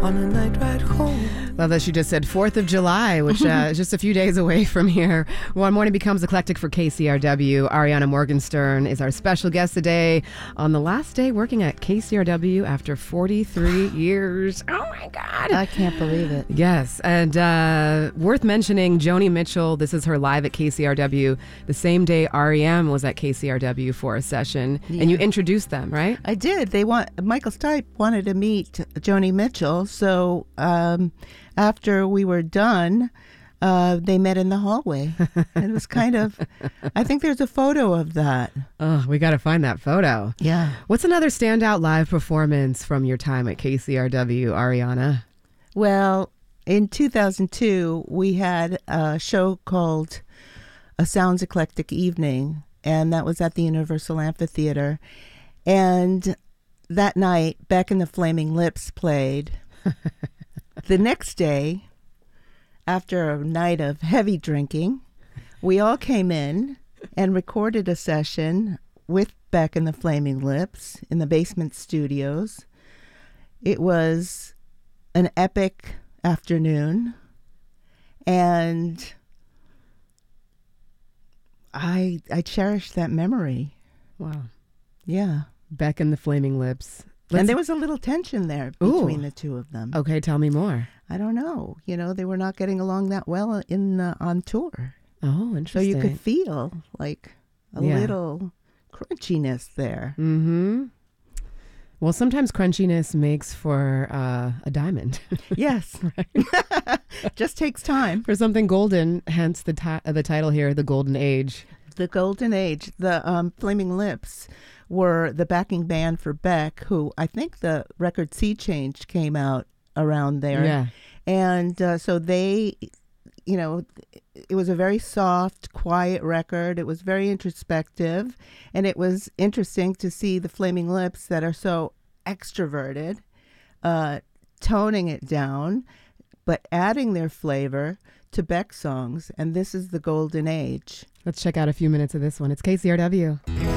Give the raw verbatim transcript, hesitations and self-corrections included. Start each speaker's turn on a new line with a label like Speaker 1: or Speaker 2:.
Speaker 1: On a night ride home.
Speaker 2: Love that she just said fourth of July, which uh, is just a few days away from here. One Morning Becomes Eclectic for K C R W. Ariana Morgenstern is our special guest today on the last day working at K C R W after forty-three years. Oh my God.
Speaker 3: I can't believe it.
Speaker 2: Yes. And uh, worth mentioning, Joni Mitchell, this is her live at K C R W the same day R E M was at K C R W for a session.
Speaker 3: Yeah.
Speaker 2: And you introduced them, right?
Speaker 3: I did. They want Michael Stipe wanted to meet Joni Mitchell, so um, after we were done, uh, they met in the hallway. And it was kind of, I think there's a photo of that.
Speaker 2: Oh, we got to find that photo.
Speaker 3: Yeah.
Speaker 2: What's another standout live performance from your time at K C R W, Ariana?
Speaker 3: Well, in two thousand two, we had a show called A Sounds Eclectic Evening, and that was at the Universal Amphitheater. And that night, Beck and the Flaming Lips played. The next day, after a night of heavy drinking, we all came in and recorded a session with Beck and the Flaming Lips in the basement studios. It was an epic afternoon, and I I cherish that memory.
Speaker 2: Wow.
Speaker 3: Yeah.
Speaker 2: Beck and the Flaming Lips.
Speaker 3: And
Speaker 2: Let's-
Speaker 3: there was a little tension there
Speaker 2: Ooh.
Speaker 3: between the two of them.
Speaker 2: Okay, tell me more.
Speaker 3: I don't know. You know, they were not getting along that well in uh, on tour.
Speaker 2: Oh,
Speaker 3: So
Speaker 2: interesting.
Speaker 3: you could feel like a
Speaker 2: Yeah.
Speaker 3: little crunchiness there.
Speaker 2: Mm-hmm. Well, sometimes crunchiness makes for uh, a diamond.
Speaker 3: Yes. Just takes time.
Speaker 2: For something golden, hence the, ti- uh, the title here, The Golden Age.
Speaker 3: The Golden Age. The um, Flaming Lips were the backing band for Beck, who I think the record Sea Change came out around there.
Speaker 2: Yeah.
Speaker 3: And uh, so they, you know, it was a very soft, quiet record. It was very introspective. And it was interesting to see the Flaming Lips that are so extroverted, uh, toning it down, but adding their flavor to Beck songs. And this is the Golden Age.
Speaker 2: Let's check out a few minutes of this one. It's K C R W.